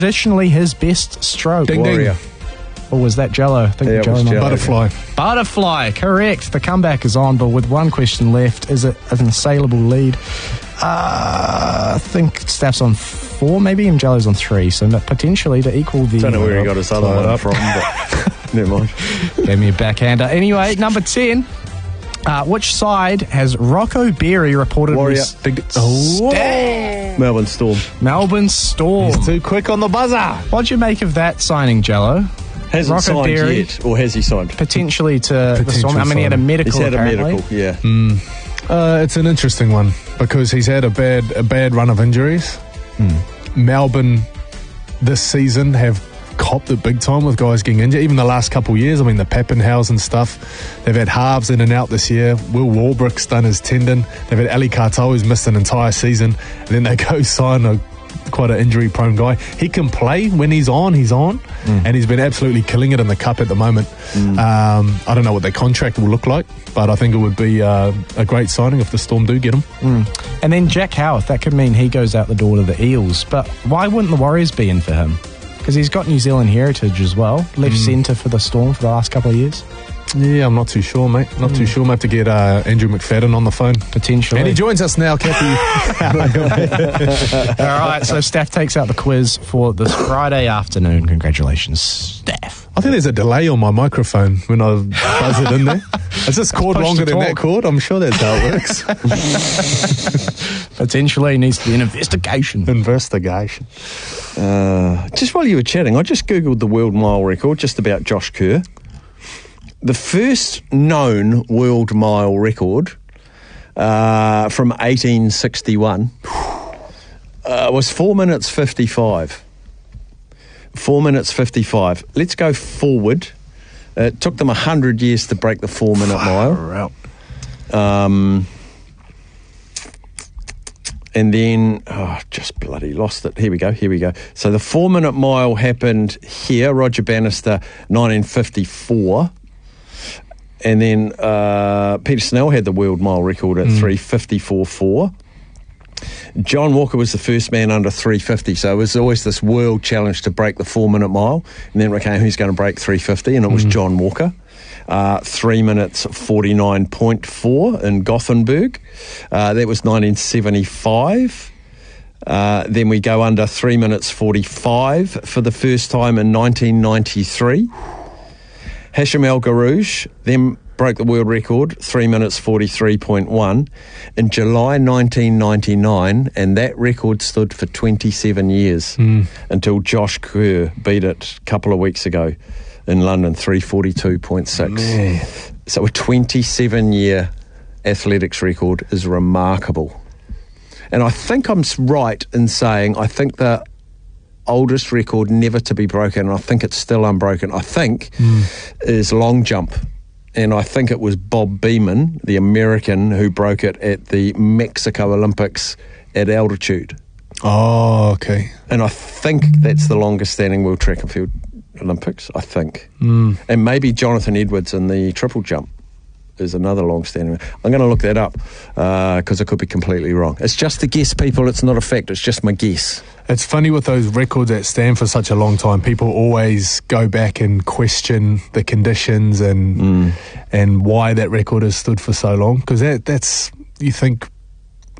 Traditionally his best stroke. Ding, Warrior. ding. Or was that Jello? I think Yeah, it Jello was might- Jello. Butterfly. Butterfly, correct. The comeback is on, but with one question left, is it an assailable lead? I think Staff's on 4 maybe, and Jello's on 3, so potentially to equal the... Don't know where he got his other one from, but never mind. Gave me a backhander. Anyway, number 10. Which side has Rocco Berry reportedly... Warrior. Melbourne Storm. Melbourne Storm. He's too quick on the buzzer. What'd you make of that signing, Jello? Hasn't Rocco signed Berry. yet, or has he signed? Potentially to the Potential Storm. I mean, he had a signing. medical, He's had apparently. a medical, yeah. It's an interesting one because he's had a bad run of injuries. Melbourne this season have copped it big time with guys getting injured. Even the last couple of years, I mean, the Pappenhaus and stuff, they've had halves in and out this year. Will Warbrick's done his tendon. They've had Ali Kartal, who's missed an entire season. And then they go sign quite an injury-prone guy. He can play when he's on, and he's been absolutely killing it in the Cup at the moment. I don't know what their contract will look like, but I think it would be a great signing if the Storm do get him. And then Jack Howarth, that could mean he goes out the door to the Eels. But why wouldn't the Warriors be in for him? Because he's got New Zealand heritage as well. Left centre for the Storm for the last couple of years. Yeah, I'm not too sure, mate. Not too sure. I have to get Andrew McFadden on the phone. Potentially. And he joins us now, Cappy. All right, so Staff takes out the quiz for this Friday afternoon. Congratulations, Staff. I think there's a delay on my microphone when I buzz it in there. Is this cord Push longer to than that talk. cord? I'm sure that's how it works. Potentially needs to be an investigation. Investigation. Just while you were chatting, I just Googled the world mile record just about Josh Kerr. The first known world mile record from 1861 was 4 minutes 55. 4 minutes 55. Let's go forward. It took them 100 years to break the 4 minute mile. And then, just bloody lost it. Here we go. So the 4 minute mile happened here, Roger Bannister, 1954. And then Peter Snell had the world mile record at 3:54.4. John Walker was the first man under 3:50, so it was always this world challenge to break the 4 minute mile. And then, okay, who's going to break 3:50? And it was John Walker. 3 minutes 49.4 in Gothenburg. That was 1975. Then we go under 3 minutes 45 for the first time in 1993. Hashim El Garouche then broke the world record, 3 minutes 43.1 in July 1999, and that record stood for 27 years until Josh Kerr beat it a couple of weeks ago in London, 342.6. So a 27-year athletics record is remarkable. And I think I'm right in saying I think the oldest record never to be broken, and I think it's still unbroken, I think, is long jump. And I think it was Bob Beamon, the American, who broke it at the Mexico Olympics at altitude. Oh, okay. And I think that's the longest standing world track and field Olympics, I think. And maybe Jonathan Edwards in the triple jump is another long-standing. I'm going to look that up because I could be completely wrong. It's just a guess, people. It's not a fact. It's just my guess. It's funny with those records that stand for such a long time. People always go back and question the conditions and why that record has stood for so long. Because that's, you think